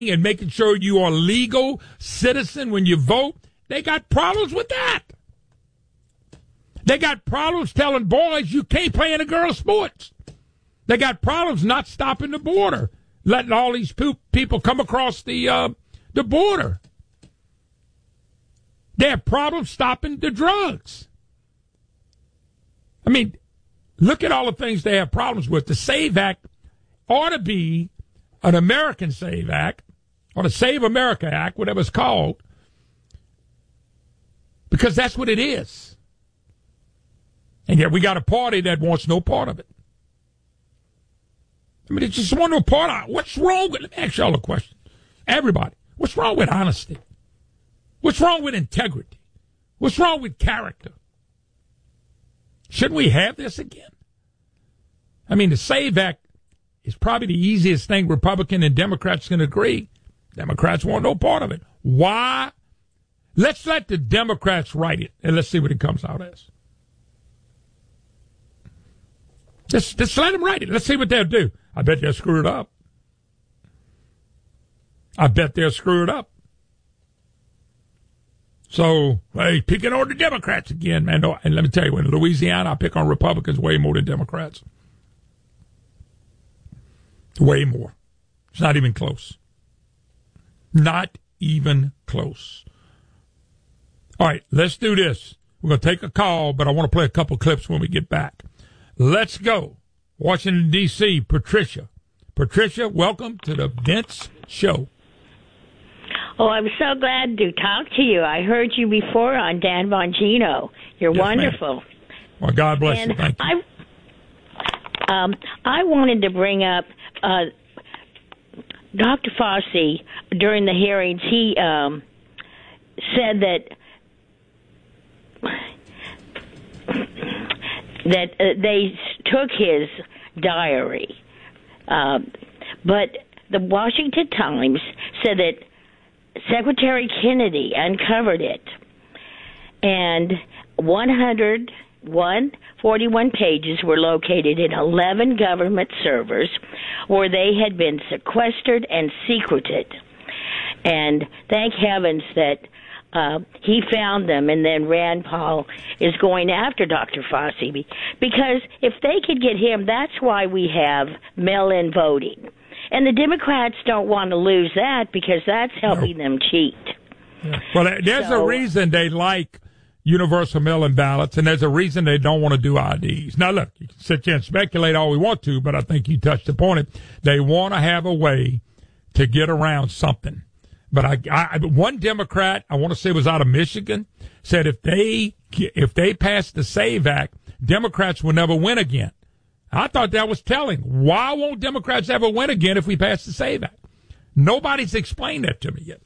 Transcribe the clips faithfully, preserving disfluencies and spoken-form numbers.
and making sure you are a legal citizen when you vote, they got problems with that. They got problems telling boys you can't play in a girls' sports. They got problems not stopping the border, letting all these pe- people come across the uh, the border. They have problems stopping the drugs. I mean, look at all the things they have problems with. The SAVE Act ought to be an American SAVE Act, or the Save America Act, whatever it's called, because that's what it is. And yet we got a party that wants no part of it. I mean, it's just want no part of it. What's wrong with, let me ask y'all a question. Everybody, what's wrong with honesty? What's wrong with integrity? What's wrong with character? Shouldn't we have this again? I mean, the SAVE Act is probably the easiest thing Republican and Democrats can agree. Democrats want no part of it. Why? Let's let the Democrats write it, and let's see what it comes out as. Just, just let them write it. Let's see what they'll do. I bet they'll screw it up. I bet they'll screw it up. So, hey, picking on the Democrats again, man. And let me tell you, in Louisiana, I pick on Republicans way more than Democrats. Way more. It's not even close. Not even close. All right, let's do this. We're going to take a call, but I want to play a couple clips when we get back. Let's go. Washington, D C, Patricia. Patricia, welcome to the Vince Show. Oh, I'm so glad to talk to you. I heard you before on Dan Bongino. You're yes, wonderful. Ma'am. Well, God bless and you. Thank you. I, um, I wanted to bring up uh, Doctor Fauci during the hearings. He um, said that that uh, they took his diary, uh, but the Washington Times said that Secretary Kennedy uncovered it, and one hundred forty-one pages were located in eleven government servers where they had been sequestered and secreted. And thank heavens that uh, he found them, and then Rand Paul is going after Doctor Fauci, because if they could get him, that's why we have mail-in voting. And the Democrats don't want to lose that because that's helping no. them cheat. Yeah. Well, there's so, a reason they like universal mail-in ballots, and there's a reason they don't want to do I Ds. Now, look, you can sit here and speculate all we want to, but I think you touched upon it. They want to have a way to get around something. But I, I, one Democrat, I want to say was out of Michigan, said if they if they pass the SAVE Act, Democrats will never win again. I thought that was telling. Why won't Democrats ever win again if we pass the SAVE Act? Nobody's explained that to me yet.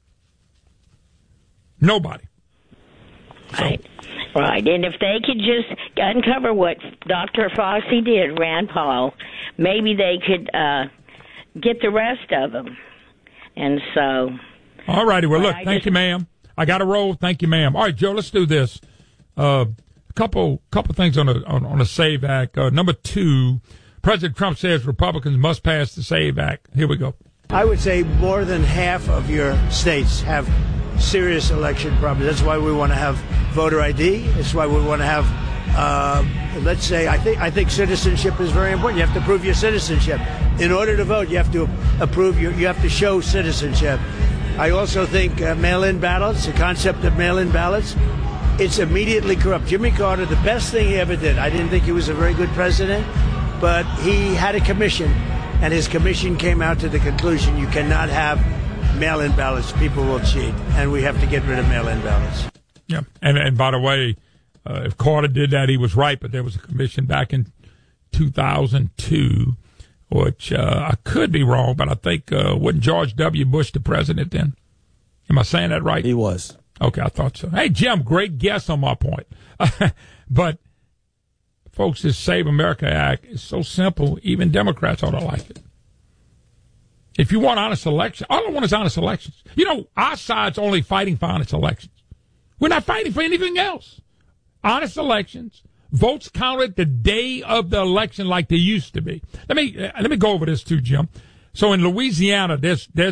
Nobody. So. Right. Right. And if they could just uncover what Doctor Fauci did, Rand Paul, maybe they could uh, get the rest of them. And so. All righty. Well, look, I thank just, you, ma'am. I got to roll. Thank you, ma'am. All right, Joe, let's do this. Uh, a couple couple things on a, on, on a SAVE Act. Uh, number two, President Trump says Republicans must pass the SAVE Act. Here we go. I would say more than half of your states have serious election problems. That's why we want to have voter I D. That's why we want to have, uh, let's say, I think I think citizenship is very important. You have to prove your citizenship. In order to vote, you have to approve your, you have to show citizenship. I also think uh, mail-in ballots, the concept of mail-in ballots, it's immediately corrupt. Jimmy Carter, the best thing he ever did, I didn't think he was a very good president, but he had a commission, and his commission came out to the conclusion you cannot have mail-in ballots. People will cheat, and we have to get rid of mail-in ballots. Yeah, and and by the way, uh, if Carter did that, he was right, but there was a commission back in two thousand two, which uh, I could be wrong, but I think, uh, wasn't George W. Bush the president then? Am I saying that right? He was. Okay, I thought so. Hey, Jim, great guess on my point. But, folks, this Save America Act is so simple, even Democrats ought to like it. If you want honest elections, all I want is honest elections. You know, our side's only fighting for honest elections. We're not fighting for anything else. Honest elections, votes counted the day of the election like they used to be. Let me uh, let me go over this too, Jim. So in Louisiana, there's there's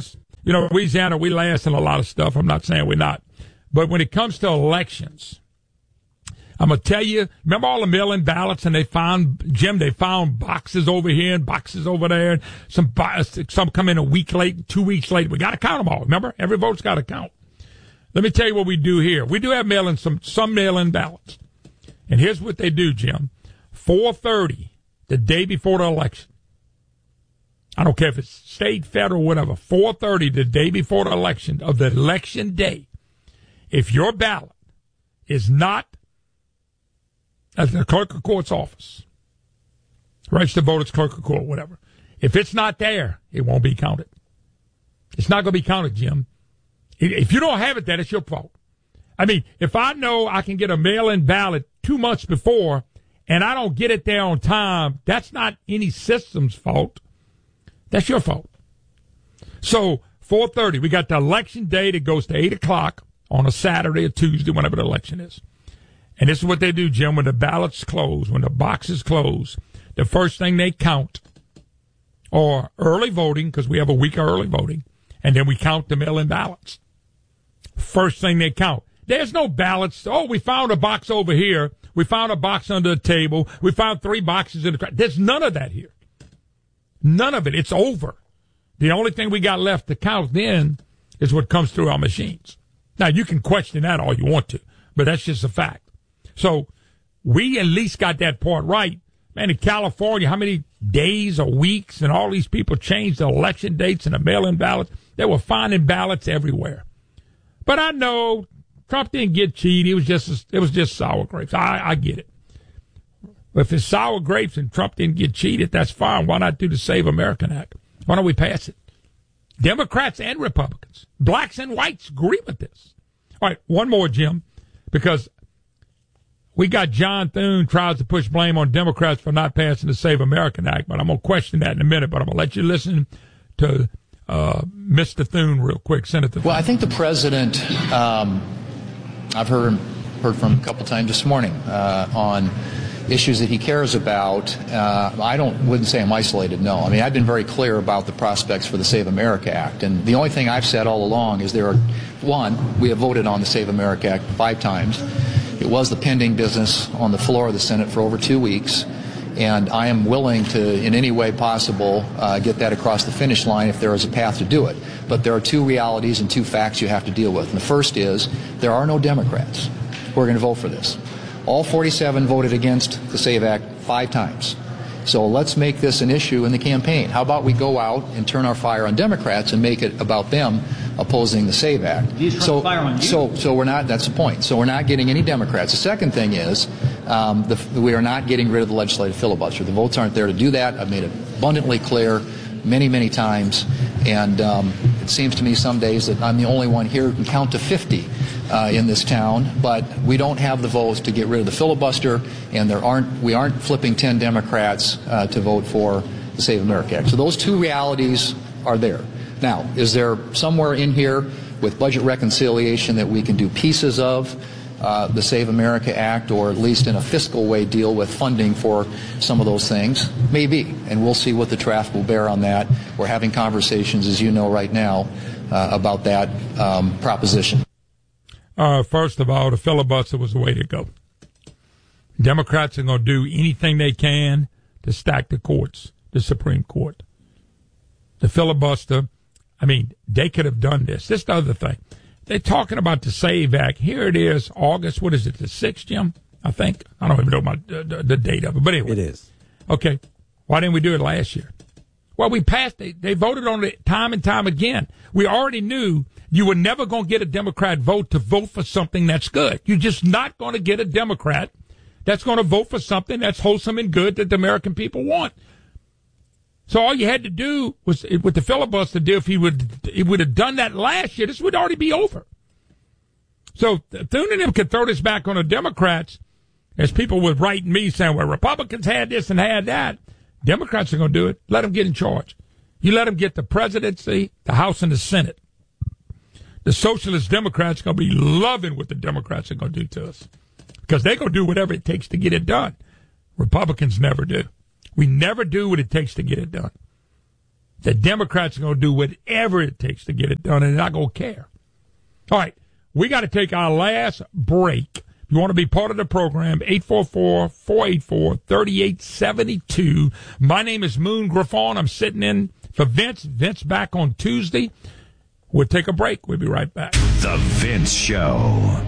You know, Louisiana, we last in a lot of stuff. I'm not saying we're not. But when it comes to elections, I'm going to tell you, remember all the mail-in ballots, and they found, Jim, they found boxes over here and boxes over there. And some, some come in a week late, two weeks late. We got to count them all. Remember? Every vote's got to count. Let me tell you what we do here. We do have mail-in, some, some mail-in ballots. And here's what they do, Jim. four thirty, the day before the election. I don't care if it's state, federal, whatever. four thirty, the day before the election, of the election day. If your ballot is not at the clerk of court's office, registered voters, clerk of court, whatever. If it's not there, it won't be counted. It's not going to be counted, Jim. If you don't have it there, it's your fault. I mean, if I know I can get a mail-in ballot two months before and I don't get it there on time, that's not any system's fault. That's your fault. So, four thirty, we got the election day that goes to eight o'clock on a Saturday or Tuesday, whenever the election is. And this is what they do, Jim, when the ballots close, when the boxes close, the first thing they count are early voting, because we have a week of early voting, and then we count the mail-in ballots. First thing they count. There's no ballots. Oh, we found a box over here. We found a box under the table. We found three boxes in the crowd. There's none of that here. None of it. It's over. The only thing we got left to count then is what comes through our machines. Now, you can question that all you want to, but that's just a fact. So we at least got that part right. Man, in California, how many days or weeks and all these people changed the election dates and the mail-in ballots? They were finding ballots everywhere. But I know Trump didn't get cheated. It was just it was just sour grapes. I, I get it. But if it's sour grapes and Trump didn't get cheated, that's fine. Why not do the Save American Act? Why don't we pass it? Democrats and Republicans, blacks and whites agree with this. All right, one more, Jim, because we got John Thune tries to push blame on Democrats for not passing the Save American Act, but I'm going to question that in a minute, but I'm going to let you listen to uh, Mister Thune real quick, Senator Thune. Well, I think the president, um, I've heard, heard from him a couple times this morning uh, on issues that he cares about. Uh, I don't wouldn't say I'm isolated, no. I mean, I've been very clear about the prospects for the Save America Act, and the only thing I've said all along is there are, one, we have voted on the Save America Act five times. It was the pending business on the floor of the Senate for over two weeks, and I am willing to, in any way possible, uh, get that across the finish line if there is a path to do it. But there are two realities and two facts you have to deal with. And the first is there are no Democrats who are going to vote for this. All forty-seven voted against the SAVE Act five times. So let's make this an issue in the campaign. How about we go out and turn our fire on Democrats and make it about them opposing the SAVE Act? So, fire on you. so, so we're not. That's the point. So we're not getting any Democrats. The second thing is um, the, we are not getting rid of the legislative filibuster. The votes aren't there to do that. I've made it abundantly clear many, many times. And um, it seems to me some days that I'm the only one here who can count to fifty. Uh, in this town, but we don't have the votes to get rid of the filibuster, and there aren't we aren't flipping ten Democrats uh, to vote for the Save America Act. So those two realities are there. Now, is there somewhere in here with budget reconciliation that we can do pieces of uh, the Save America Act, or at least in a fiscal way deal with funding for some of those things? Maybe, and we'll see what the draft will bear on that. We're having conversations, as you know, right now uh, about that um, proposition. Uh, first of all, the filibuster was the way to go. Democrats are going to do anything they can to stack the courts, the Supreme Court. The filibuster, I mean, they could have done this. This is the other thing. They're talking about the SAVE Act. Here it is, August, what is it, the sixth, Jim? I think. I don't even know my, the, the date of it, but anyway. It is. Okay. Why didn't we do it last year? Well, we passed it. They voted on it time and time again. We already knew you were never going to get a Democrat vote to vote for something that's good. You're just not going to get a Democrat that's going to vote for something that's wholesome and good that the American people want. So all you had to do was, with the filibuster deal, if he would, he would have done that last year, this would already be over. So Thune and him could throw this back on the Democrats, as people were writing me saying, well, Republicans had this and had that. Democrats are going to do it. Let them get in charge. You let them get the presidency, the House, and the Senate. The socialist Democrats are going to be loving what the Democrats are going to do to us, because they're going to do whatever it takes to get it done. Republicans never do. We never do what it takes to get it done. The Democrats are going to do whatever it takes to get it done, and they're not going to care. All right, we got to take our last break. If you want to be part of the program, eight four four, four eight four, three eight seven two. My name is Moon Griffon. I'm sitting in for Vince. Vince back on Tuesday. We'll take a break. We'll be right back. The Vince Show.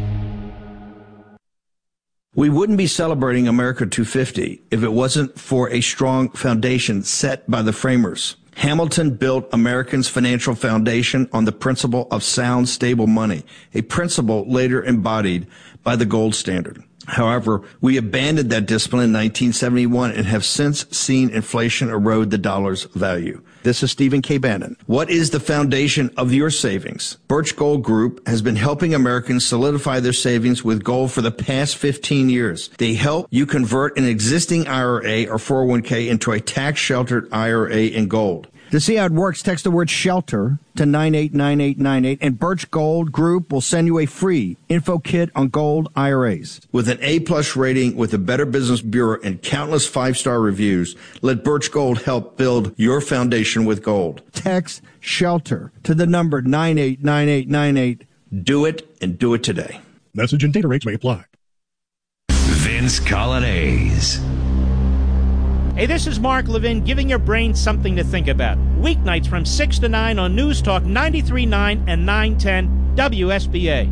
We wouldn't be celebrating America two fifty if it wasn't for a strong foundation set by the framers. Hamilton built Americans' financial foundation on the principle of sound, stable money, a principle later embodied by the gold standard. However, we abandoned that discipline in nineteen seventy-one and have since seen inflation erode the dollar's value. This is Stephen K. Bannon. What is the foundation of your savings? Birch Gold Group has been helping Americans solidify their savings with gold for the past fifteen years. They help you convert an existing I R A or four oh one k into a tax-sheltered I R A in gold. To see how it works, text the word SHELTER to nine eight nine eight nine eight, and Birch Gold Group will send you a free info kit on gold I R As. With an A-plus rating with the Better Business Bureau and countless five-star reviews, let Birch Gold help build your foundation with gold. Text SHELTER to the number nine eight nine eight nine eight. Do it, and do it today. Message and data rates may apply. Vince Colonnese. Hey, this is Mark Levin giving your brain something to think about. Weeknights from six to nine on News Talk ninety-three point nine and nine ten W S B A.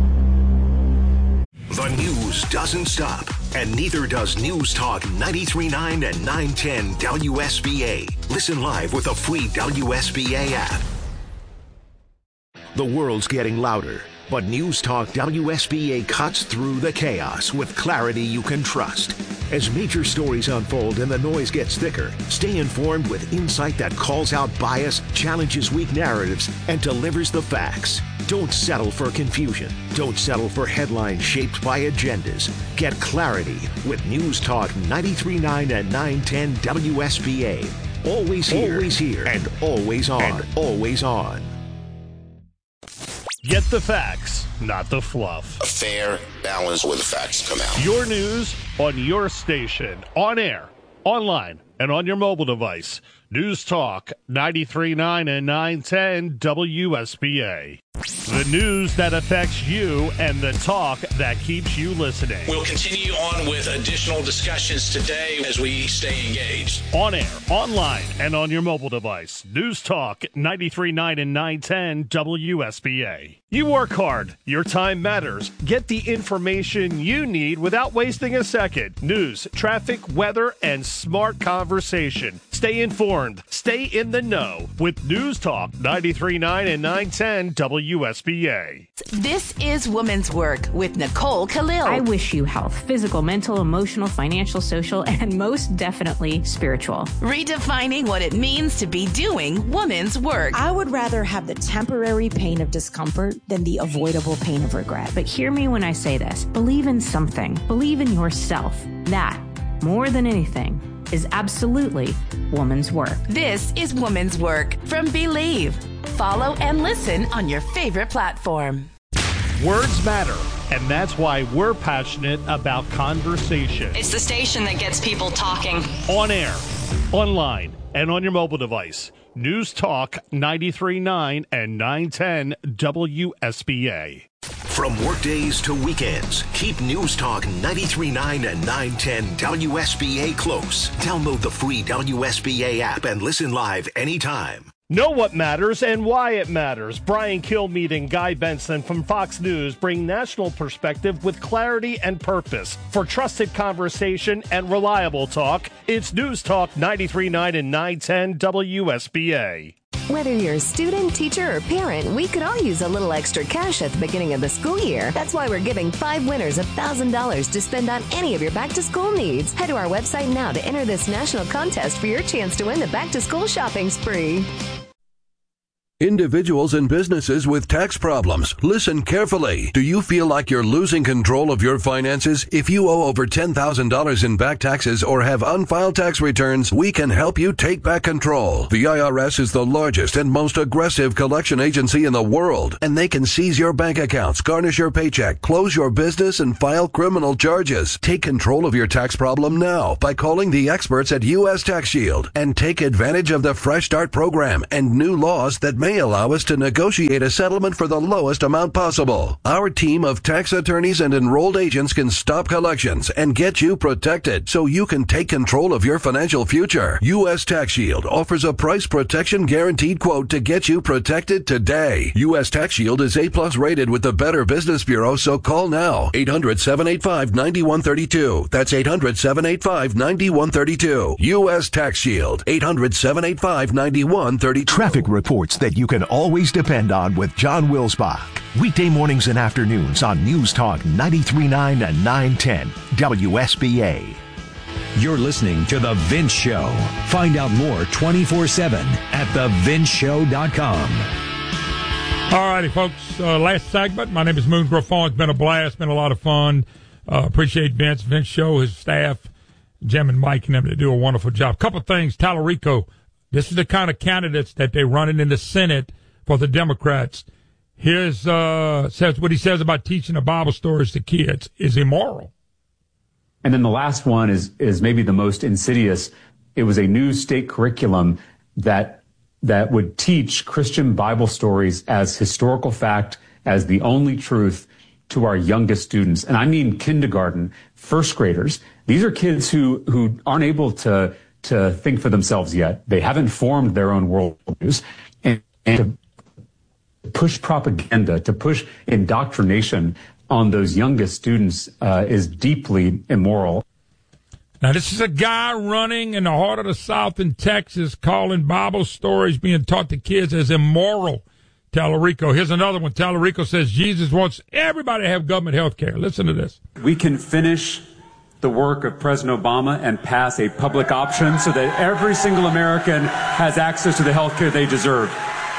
The news doesn't stop, and neither does News Talk ninety-three point nine and nine ten W S B A. Listen live with a free W S B A app. The world's getting louder, but News Talk W S B A cuts through the chaos with clarity you can trust. As major stories unfold and the noise gets thicker, stay informed with insight that calls out bias, challenges weak narratives, and delivers the facts. Don't settle for confusion. Don't settle for headlines shaped by agendas. Get clarity with News Talk ninety-three point nine and nine ten W S B A. Always here, always here, and always on, and always on. Get the facts, not the fluff. A fair balance where the facts come out. Your news on your station, on air, online, and on your mobile device. News Talk ninety-three point nine and nine ten W S B A. The news that affects you and the talk that keeps you listening. We'll continue on with additional discussions today as we stay engaged. On air, online, and on your mobile device. News Talk ninety-three point nine and nine ten W S B A. You work hard. Your time matters. Get the information you need without wasting a second. News, traffic, weather, and smart conversation. Stay informed. Stay in the know with News Talk ninety-three point nine and nine ten W S B A. This is Woman's Work with Nicole Khalil. I wish you health, physical, mental, emotional, financial, social, and most definitely spiritual. Redefining what it means to be doing woman's work. I would rather have the temporary pain of discomfort than the avoidable pain of regret. But hear me when I say this. Believe in something. Believe in yourself. That, more than anything, is absolutely woman's work. This is Woman's Work from Believe. Follow and listen on your favorite platform. Words matter, and that's why we're passionate about conversation. It's the station that gets people talking. On air, online, and on your mobile device. News Talk ninety-three point nine and nine ten W S B A. From workdays to weekends, keep News Talk ninety-three point nine and nine ten W S B A close. Download the free W S B A app and listen live anytime. Know what matters and why it matters. Brian Kilmeade and Guy Benson from Fox News bring national perspective with clarity and purpose. For trusted conversation and reliable talk, it's News Talk ninety-three point nine and nine ten W S B A. Whether you're a student, teacher, or parent, we could all use a little extra cash at the beginning of the school year. That's why we're giving five winners one thousand dollars to spend on any of your back-to-school needs. Head to our website now to enter this national contest for your chance to win the back-to-school shopping spree. Individuals and businesses with tax problems, listen carefully. Do you feel like you're losing control of your finances? If you owe over ten thousand dollars in back taxes or have unfiled tax returns, we can help you take back control. The I R S is the largest and most aggressive collection agency in the world, and they can seize your bank accounts, garnish your paycheck, close your business, and file criminal charges. Take control of your tax problem now by calling the experts at U S Tax Shield and take advantage of the Fresh Start program and new laws that may allow us to negotiate a settlement for the lowest amount possible. Our team of tax attorneys and enrolled agents can stop collections and get you protected so you can take control of your financial future. U S Tax Shield offers a price protection guaranteed quote to get you protected today. U S Tax Shield is A-plus rated with the Better Business Bureau, so call now. eight hundred, seven eight five, nine one three two. That's eight hundred, seven eight five, nine one three two. U S Tax Shield. eight hundred, seven eight five, nine one three two. Traffic reports that you can always depend on with John Wilsbach. Weekday mornings and afternoons on News Talk ninety-three point nine and nine ten W S B A. You're listening to The Vince Show. Find out more twenty-four seven at the vince show dot com. All righty, folks. Uh, last segment. My name is Moon Griffon. It's been a blast. Been a lot of fun. Uh, appreciate Vince, Vince Show, his staff, Jim and Mike, and them to do a wonderful job. Couple things. Tallarico. This is the kind of candidates that they're running in the Senate for the Democrats. Here's uh, says what he says about teaching the Bible stories to kids is immoral. And then the last one is is maybe the most insidious. It was a new state curriculum that that would teach Christian Bible stories as historical fact, as the only truth to our youngest students. And I mean kindergarten, first graders. These are kids who who aren't able to to think for themselves yet. They haven't formed their own worldviews. And, and to push propaganda, to push indoctrination on those youngest students uh, is deeply immoral. Now, this is a guy running in the heart of the South in Texas calling Bible stories being taught to kids as immoral. Tallarico. Here's another one. Tallarico says Jesus wants everybody to have government health care. Listen to this. We can finish the work of President Obama and pass a public option so that every single American has access to the health care they deserve.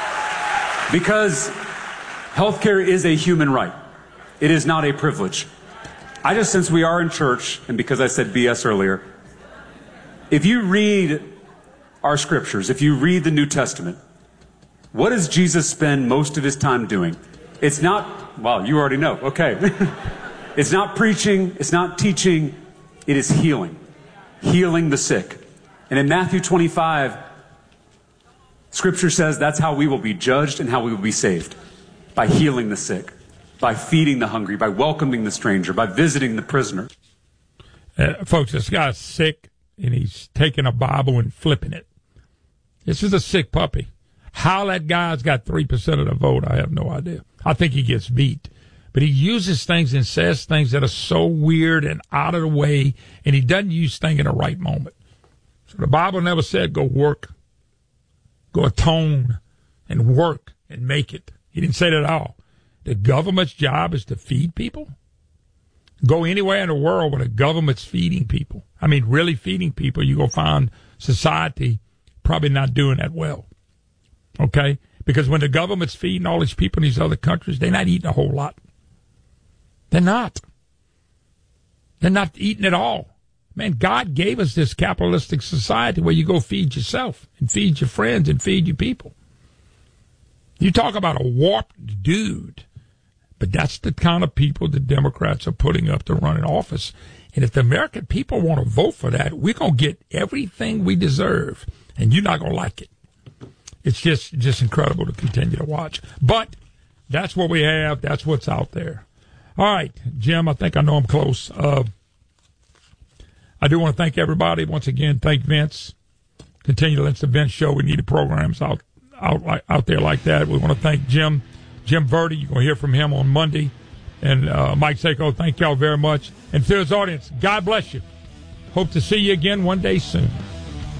Because health care is a human right. It is not a privilege. I just, since we are in church, and because I said B S earlier, if you read our scriptures, if you read the New Testament, what does Jesus spend most of his time doing? It's not, well, you already know, okay. It's not preaching, it's not teaching, it is healing. Healing the sick. And in Matthew twenty-five, Scripture says that's how we will be judged and how we will be saved. By healing the sick, by feeding the hungry, by welcoming the stranger, by visiting the prisoner. Uh, folks, this guy's sick, and he's taking a Bible and flipping it. This is a sick puppy. How that guy's got three percent of the vote, I have no idea. I think he gets beat. But he uses things and says things that are so weird and out of the way, and he doesn't use things in the right moment. So the Bible never said go work, go atone, and work and make it. He didn't say that at all. The government's job is to feed people. Go anywhere in the world where the government's feeding people. I mean, really feeding people, you're going to find society probably not doing that well. Okay? Because when the government's feeding all these people in these other countries, they're not eating a whole lot. They're not. They're not eating at all. Man, God gave us this capitalistic society where you go feed yourself and feed your friends and feed your people. You talk about a warped dude, but that's the kind of people the Democrats are putting up to run in office. And if the American people want to vote for that, we're going to get everything we deserve, and you're not going to like it. It's just, just incredible to continue to watch. But that's what we have. That's what's out there. All right, Jim, I think I know I'm close. Uh, I do want to thank everybody. Once again, thank Vince. Continue to listen to Vince Show. We need programs out out out there like that. We want to thank Jim, Jim Verdi. You're going to hear from him on Monday. And uh, Mike Seiko, thank y'all very much. And to his audience, God bless you. Hope to see you again one day soon.